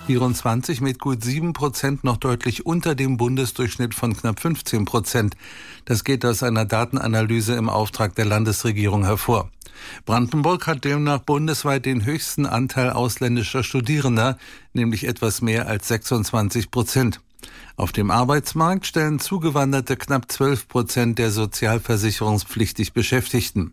24 mit gut 7% noch deutlich unter dem Bundesdurchschnitt von knapp 15%. Das geht aus einer Datenanalyse im Auftrag der Landesregierung hervor. Brandenburg hat demnach bundesweit den höchsten Anteil ausländischer Studierender, nämlich etwas mehr als 26%. Auf dem Arbeitsmarkt stellen Zugewanderte knapp 12% der sozialversicherungspflichtig Beschäftigten.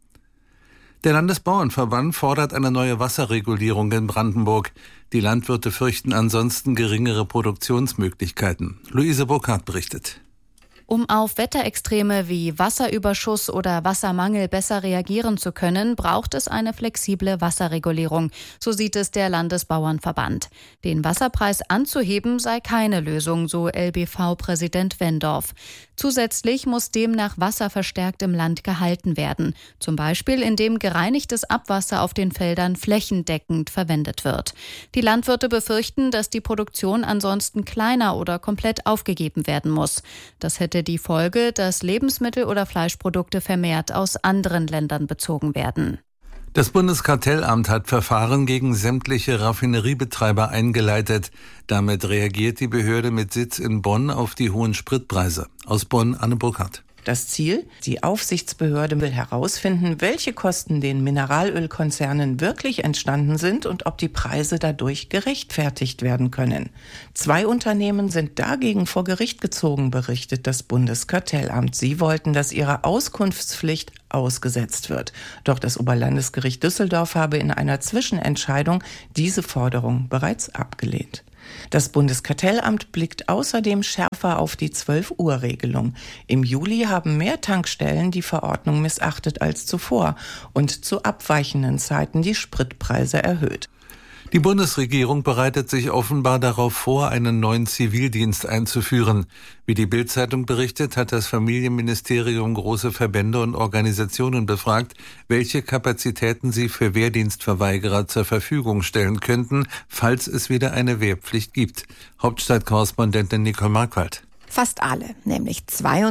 Der Landesbauernverband fordert eine neue Wasserregulierung in Brandenburg. Die Landwirte fürchten ansonsten geringere Produktionsmöglichkeiten. Luise Burkhardt berichtet. Um auf Wetterextreme wie Wasserüberschuss oder Wassermangel besser reagieren zu können, braucht es eine flexible Wasserregulierung. So sieht es der Landesbauernverband. Den Wasserpreis anzuheben sei keine Lösung, so LBV-Präsident Wendorf. Zusätzlich muss demnach Wasser verstärkt im Land gehalten werden. Zum Beispiel, indem gereinigtes Abwasser auf den Feldern flächendeckend verwendet wird. Die Landwirte befürchten, dass die Produktion ansonsten kleiner oder komplett aufgegeben werden muss. Das hätte die Folge, dass Lebensmittel oder Fleischprodukte vermehrt aus anderen Ländern bezogen werden. Das Bundeskartellamt hat Verfahren gegen sämtliche Raffineriebetreiber eingeleitet. Damit reagiert die Behörde mit Sitz in Bonn auf die hohen Spritpreise. Aus Bonn, Anne Burkhardt. Das Ziel? Die Aufsichtsbehörde will herausfinden, welche Kosten den Mineralölkonzernen wirklich entstanden sind und ob die Preise dadurch gerechtfertigt werden können. 2 Unternehmen sind dagegen vor Gericht gezogen, berichtet das Bundeskartellamt. Sie wollten, dass ihre Auskunftspflicht ausgesetzt wird. Doch das Oberlandesgericht Düsseldorf habe in einer Zwischenentscheidung diese Forderung bereits abgelehnt. Das Bundeskartellamt blickt außerdem schärfer auf die 12-Uhr-Regelung. Im Juli haben mehr Tankstellen die Verordnung missachtet als zuvor und zu abweichenden Zeiten die Spritpreise erhöht. Die Bundesregierung bereitet sich offenbar darauf vor, einen neuen Zivildienst einzuführen. Wie die Bild-Zeitung berichtet, hat das Familienministerium große Verbände und Organisationen befragt, welche Kapazitäten sie für Wehrdienstverweigerer zur Verfügung stellen könnten, falls es wieder eine Wehrpflicht gibt. Hauptstadtkorrespondentin Nicole Marquardt. Fast alle, nämlich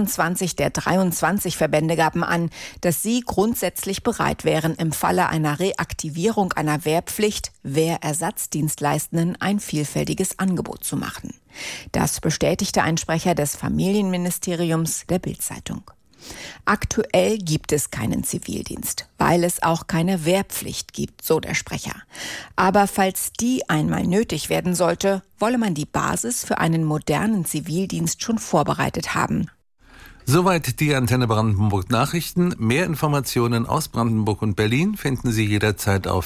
22 der 23 Verbände gaben an, dass sie grundsätzlich bereit wären, im Falle einer Reaktivierung einer Wehrpflicht Wehrersatzdienstleistenden ein vielfältiges Angebot zu machen. Das bestätigte ein Sprecher des Familienministeriums der Bild-Zeitung. Aktuell gibt es keinen Zivildienst, weil es auch keine Wehrpflicht gibt, so der Sprecher. Aber falls die einmal nötig werden sollte, wolle man die Basis für einen modernen Zivildienst schon vorbereitet haben. Soweit die Antenne Brandenburg Nachrichten. Mehr Informationen aus Brandenburg und Berlin finden Sie jederzeit auf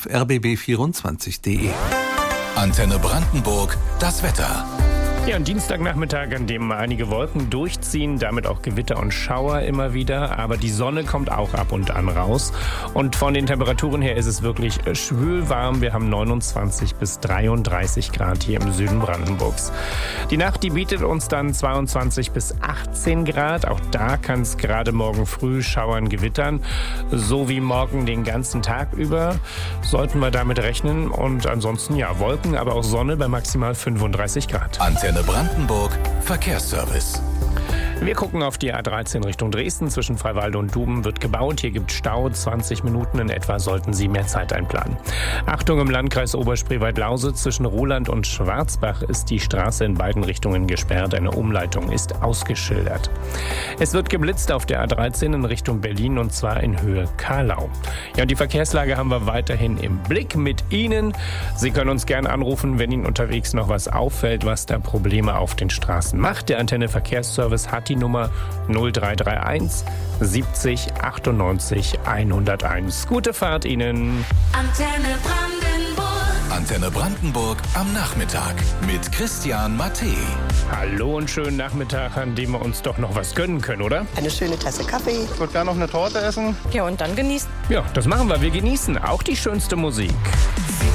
rbb24.de. Antenne Brandenburg, das Wetter. Ja, ein Dienstagnachmittag, an dem einige Wolken durchziehen, damit auch Gewitter und Schauer immer wieder, aber die Sonne kommt auch ab und an raus. Und von den Temperaturen her ist es wirklich schwül warm. Wir haben 29 bis 33 Grad hier im Süden Brandenburgs. Die Nacht, die bietet uns dann 22 bis 18 Grad. Auch da kann es gerade morgen früh schauern, gewittern. So wie morgen den ganzen Tag über sollten wir damit rechnen. Und ansonsten ja, Wolken, aber auch Sonne bei maximal 35 Grad. Antenne Brandenburg Verkehrsservice. Wir gucken auf die A13 Richtung Dresden. Zwischen Freiwalde und Duben wird gebaut. Hier gibt es Stau. 20 Minuten in etwa sollten Sie mehr Zeit einplanen. Achtung, im Landkreis Oberspreewald-Lausitz zwischen Roland und Schwarzbach ist die Straße in beiden Richtungen gesperrt. Eine Umleitung ist ausgeschildert. Es wird geblitzt auf der A13 in Richtung Berlin und zwar in Höhe Carlau. Ja, und die Verkehrslage haben wir weiterhin im Blick mit Ihnen. Sie können uns gerne anrufen, wenn Ihnen unterwegs noch was auffällt, was da Probleme auf den Straßen macht. Der Antenne Verkehrsservice hat die Nummer 0331 70 98 101. Gute Fahrt Ihnen. Antenne Brandenburg. Antenne Brandenburg am Nachmittag mit Christian Matthä. Hallo und schönen Nachmittag, an dem wir uns doch noch was gönnen können, oder? Eine schöne Tasse Kaffee. Ich würde gerne noch eine Torte essen. Ja, und dann genießen. Ja, das machen wir. Wir genießen auch die schönste Musik.